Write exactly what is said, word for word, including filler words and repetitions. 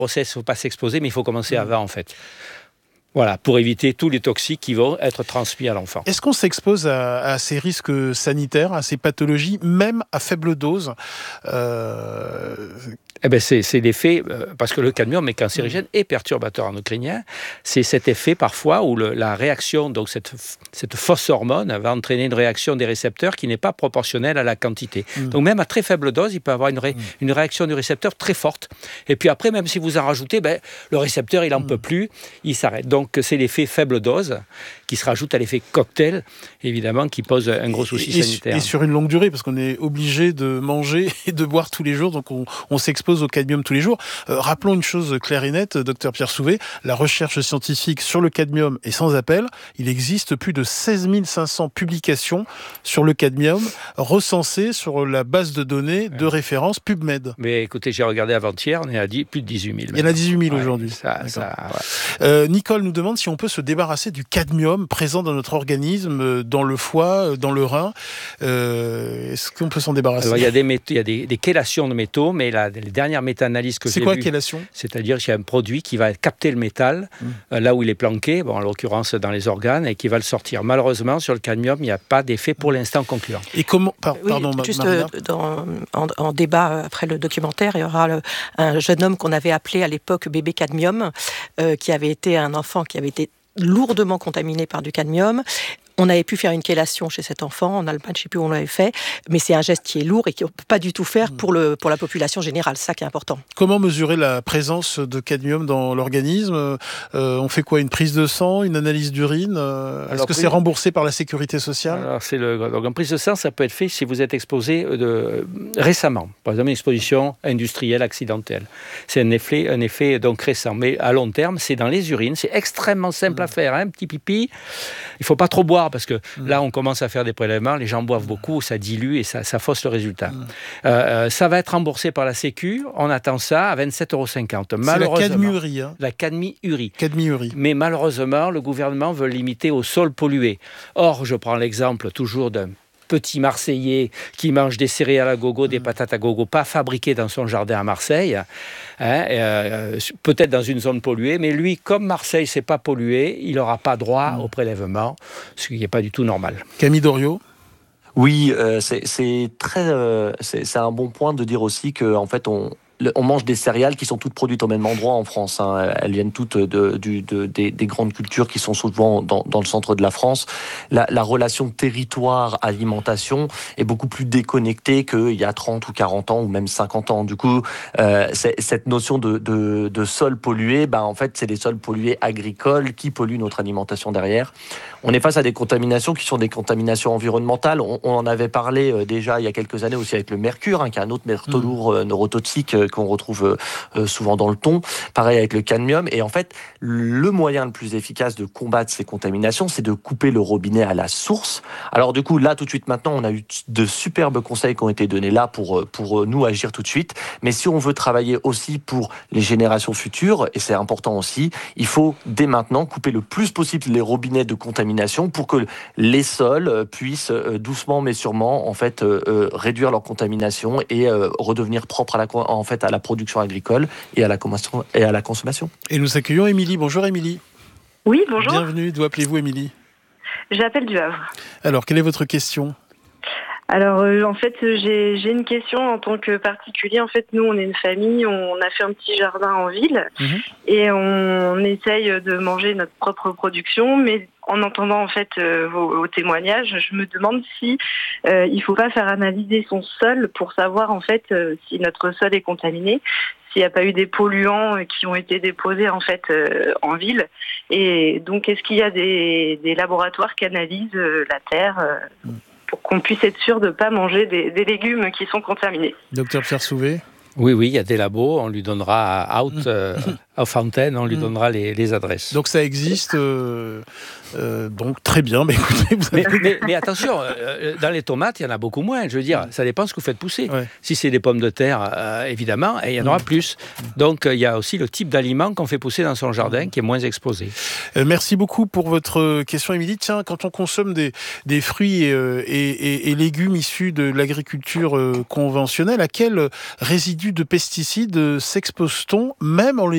process, il ne faut pas s'exposer, mais il faut commencer mmh. avant, en fait. Voilà, pour éviter tous les toxiques qui vont être transmis à l'enfant. Est-ce qu'on s'expose à, à ces risques sanitaires, à ces pathologies, même à faible dose euh... Eh ben c'est, c'est l'effet, euh, parce que le cadmium est cancérigène et perturbateur endocrinien. C'est cet effet parfois où le, la réaction, donc cette, cette fausse hormone, va entraîner une réaction des récepteurs qui n'est pas proportionnelle à la quantité. Mmh. Donc même à très faible dose, il peut y avoir une, ré, mmh. une réaction du récepteur très forte. Et puis après, même si vous en rajoutez, ben, le récepteur, il n'en mmh. peut plus, il s'arrête. Donc c'est l'effet faible dose qui se rajoute à l'effet cocktail, évidemment, qui pose un gros souci et, sanitaire. Et sur une longue durée, parce qu'on est obligé de manger et de boire tous les jours, donc on, on s'expose au cadmium tous les jours. Euh, rappelons une chose claire et nette, docteur Pierre Souvé, la recherche scientifique sur le cadmium est sans appel. Il existe plus de seize mille cinq cents publications sur le cadmium recensées sur la base de données de ouais. référence PubMed. Mais écoutez, j'ai regardé avant-hier, on est à dix, plus de dix-huit mille. Il y en a dix-huit mille ouais, aujourd'hui. Ça, ça, ouais. euh, Nicole nous demande si on peut se débarrasser du cadmium présent dans notre organisme, dans le foie, dans le rein. Euh, est-ce qu'on peut s'en débarrasser? Alors, il y a des, métaux, il y a des, des chélations de métaux, mais la, les dernières méta-analyses que c'est j'ai quoi vues, chélation? C'est-à-dire qu'il y a un produit qui va capter le métal mmh. euh, là où il est planqué, bon, en l'occurrence dans les organes, et qui va le sortir. Malheureusement, sur le cadmium, il n'y a pas d'effet pour l'instant concluant. Et comment par, oui, Pardon, juste Marina. Dans, en, en débat après le documentaire, il y aura le, un jeune homme qu'on avait appelé à l'époque bébé cadmium, euh, qui avait été un enfant qui avait été lourdement contaminé par du cadmium. On avait pu faire une chélation chez cet enfant, en Allemagne, je ne sais plus où on l'avait fait, mais c'est un geste qui est lourd et qu'on ne peut pas du tout faire pour, le, pour la population générale, c'est ça qui est important. Comment mesurer la présence de cadmium dans l'organisme? euh, On fait quoi? Une prise de sang, une analyse d'urine? euh, Est-ce Alors, que c'est remboursé par la sécurité sociale? Alors, c'est le, donc, une prise de sang, ça peut être fait si vous êtes exposé de, récemment, par exemple une exposition industrielle accidentelle. C'est un effet, un effet donc récent, mais à long terme, c'est dans les urines, c'est extrêmement simple mmh. à faire, hein, petit pipi, il ne faut pas trop boire, parce que mmh. là, on commence à faire des prélèvements, les gens boivent mmh. beaucoup, ça dilue et ça, ça fausse le résultat. Mmh. Euh, ça va être remboursé par la Sécu, on attend ça à vingt-sept euros cinquante. C'est la cadmiurie. Hein. La cadmiurie. Cadmiurie. Mais malheureusement, le gouvernement veut limiter au sol pollué. Or, je prends l'exemple toujours d'un petit Marseillais qui mange des céréales à gogo, des patates à gogo, pas fabriquées dans son jardin à Marseille, hein, euh, peut-être dans une zone polluée, mais lui, comme Marseille, c'est pas pollué, il n'aura pas droit mmh. au prélèvement, ce qui n'est pas du tout normal. Camille Doriot. Oui, euh, c'est, c'est très, euh, c'est, c'est un bon point de dire aussi que en fait on on mange des céréales qui sont toutes produites au même endroit en France. Hein. Elles viennent toutes de, de, de, des, des grandes cultures qui sont souvent dans, dans le centre de la France. La, la relation territoire-alimentation est beaucoup plus déconnectée qu'il y a trente ou quarante ans ou même cinquante ans. Du coup, euh, c'est, cette notion de, de, de sol pollué, ben, en fait, c'est les sols pollués agricoles qui polluent notre alimentation derrière. On est face à des contaminations qui sont des contaminations environnementales. On, on en avait parlé euh, déjà il y a quelques années aussi avec le mercure, hein, qui est un autre métaux mmh. lourd euh, neurotoxique euh, qu'on retrouve euh, souvent dans le thon. Pareil avec le cadmium. Et en fait, le moyen le plus efficace de combattre ces contaminations, c'est de couper le robinet à la source. Alors du coup, là, tout de suite, maintenant, on a eu de superbes conseils qui ont été donnés là pour, pour nous agir tout de suite. Mais si on veut travailler aussi pour les générations futures, et c'est important aussi, il faut dès maintenant couper le plus possible les robinets de contamination pour que les sols puissent doucement mais sûrement en fait euh, réduire leur contamination et euh, redevenir propres à la, en fait, à la production agricole et à la consommation. Et, à la consommation. Et nous accueillons Émilie. Bonjour Émilie. Oui, bonjour. Bienvenue. D'où appelez-vous Émilie? J'appelle du Havre. Alors, quelle est votre question? Alors, euh, en fait, j'ai, j'ai une question en tant que particulier. En fait, nous, on est une famille, on a fait un petit jardin en ville mmh. et on, on essaye de manger notre propre production, mais en entendant en fait euh, vos, vos témoignages, je me demande si euh, il faut pas faire analyser son sol pour savoir en fait euh, si notre sol est contaminé, s'il n'y a pas eu des polluants qui ont été déposés en fait euh, en ville. Et donc, est-ce qu'il y a des, des laboratoires qui analysent euh, la terre euh, mmh. pour qu'on puisse être sûr de ne pas manger des, des légumes qui sont contaminés? Docteur Pierre Souvé. Oui, oui, il y a des labos, on lui donnera à Out, euh, à Fontaine, on lui donnera les, les adresses. Donc ça existe, euh, euh, donc très bien, mais écoutez... Vous avez... mais, mais, mais attention, euh, dans les tomates, il y en a beaucoup moins, je veux dire, ça dépend de ce que vous faites pousser. Ouais. Si c'est des pommes de terre, euh, évidemment, il y en aura mmh. plus. Donc il y a aussi le type d'aliment qu'on fait pousser dans son jardin qui est moins exposé. Euh, merci beaucoup pour votre question, Émilie. Tiens, quand on consomme des, des fruits et, et, et, et légumes issus de l'agriculture conventionnelle, à quel résidu de pesticides s'expose-t-on, même en les